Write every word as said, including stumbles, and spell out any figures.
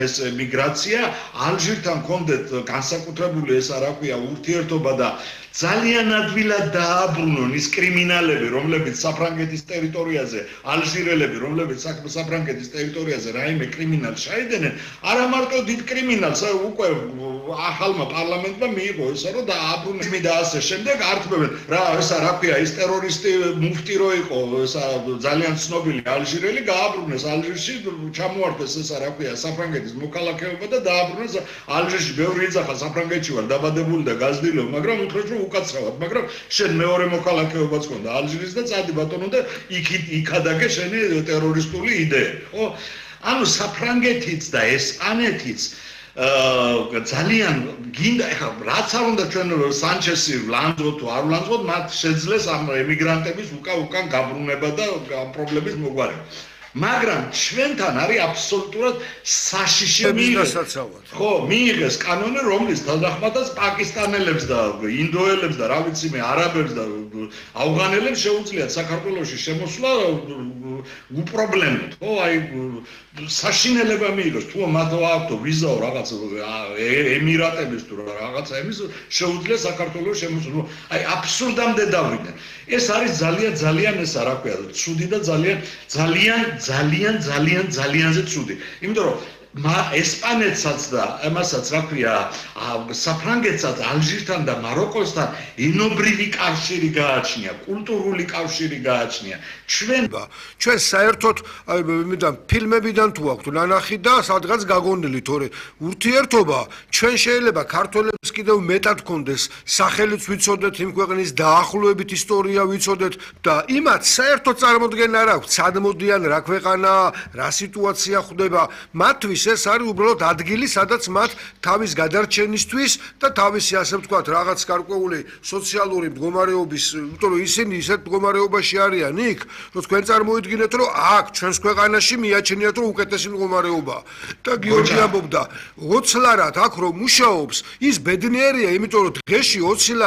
ეს მიგრაცია ალჟირთან კონდეთ განსაკუთრებული ეს რა ქვია ურთიერთობა და ძალიან ადვილად დააბრუნონ ის კრიმინალები, რომლებიც საფრანგეთის ტერიტორიაზე, ალჟირელები, რომლებიც საფრანგეთის ტერიტორიაზე რაიმე კრიმინალს შეეძენენ, არა მარტო დიდ კრიმინალს, უკვე ახალმა პარლამენტმა მიიღო ესა რომ დააბრუნეს მე და ასე შემდეგ ართმევენ რა ესა რა ქვია ის ტერორისტი მუფტი რო იყო ესა ძალიან ცნობილი ალჟირელი გააბრუნეს ალჟირში ჩამოართვეს ესა რა ქვია საფრანგეთის მოქალაქეობა და დააბრუნეს ალჟირში ბევრი იძახა საფრანგეთში ვარ დაბადებული და გაზრდილობ მაგრამ უთხრეს რომ უკაცრავად მაგრამ შენ მეორე მოქალაქეობაც ქონდა ალჟირის და წადი ბატონო და იქით იქადაგე შენი ტერორისტული იდეები ხო ანუ საფრანგეთიც და ესპანეთიც ძალიან გინდა ეხლა რაც არ უნდა ჩვენ სანჩესი ლანძღოთ თუ არ ლანძღოთ მათ შეძლეს ამ ემიგრანტების უკან უკან გაბრუნება და პრობლემის მოგვარება მაგრამ ჩვენთან არის აბსოლუტურად საშიში მიიღეს ხო მიიღეს კანონი რომლის თანახმადაც პაკისტანელებს და ინდოელებს და რა ვიცი მე არაბებს და ავღანელებს შეუძლიათ საქართველოში შემოსვლა უპრობლემოდ ხო აი საშინელება მიიღეს თუ მათ აქვთ ვიზა რაღაც ემირატების თუ რაღაცა იმის შეუძლია საქართველოს შემოსვლა აი აბსურდამდე დავიდნენ ეს არის ძალიან ძალიან ესა რა ქვია ცუდი და ძალიან ძალიან ძალიან ძალიან ძალიანზე ცუდი იმიტომ რომ ესპანეთსაც და ამასაც რა ქვია საფრანგეთსაც ალჟირთან და მაროკოსთან ენობრივი კავშირი გააჩნია კულტურული კავშირი გააჩნია ჩვენ ჩვენ საერთოდ აი მიდან ფილმებიდან თუ აქვთ ნანახი და სადღაც გაგონილი თორე ურთიერთობა ჩვენ შეიძლება ქართველებს კიდევ მეტად გქონდეს სახელიც ვიცოდეთ იმ ქვეყნის დაახლოებით ისტორია ვიცოდეთ და იმათ საერთოდ წარმოდგენა არ აქვს სად მოდიან რა ქვეყანა რა სიტუაცია ხდება მათთვის ეს არის უბრალოდ ადგილი, სადაც მათ თავის გადარჩენისთვის და თავისი ასე ვთქვათ, რაღაც გარკვეული სოციალური მდგომარეობის, იმიტომ რომ ისინი ისეთ მდგომარეობაში არიან იქ, რომ თქვენ წარმოიდგინეთ, რომ აქ ჩვენს ქვეყანაში მიაჩნიათ, რომ უკეთესი მდგომარეობაა. და გიორგი ამბობდა, ოცლარად აქ რომ მუშაობს, ის ბედნიერია, იმიტომ რომ დღეში ოცი